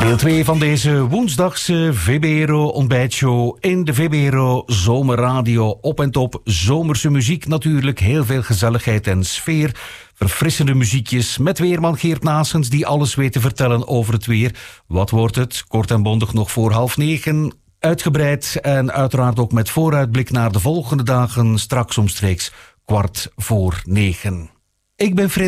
Deel 2 van deze woensdagse VBRO ontbijtshow in de VBRO Zomerradio. Op en top, zomerse muziek natuurlijk, heel veel gezelligheid en sfeer. Verfrissende muziekjes met weerman Geert Naessens die alles weet te vertellen over het weer. Wat wordt het? Kort en bondig nog voor 8:30. Uitgebreid en uiteraard ook met vooruitblik naar de volgende dagen, straks omstreeks 8:15. Ik ben Frederik.